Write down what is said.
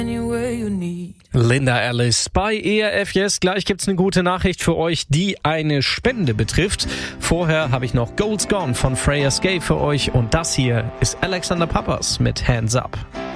Linda Alice bei ERF Yes. Gleich gibt's eine gute Nachricht für euch, die eine Spende betrifft. Vorher habe ich noch Gold's Gone von Freya Skye für euch und das hier ist Alexander Pappas mit Hands Up.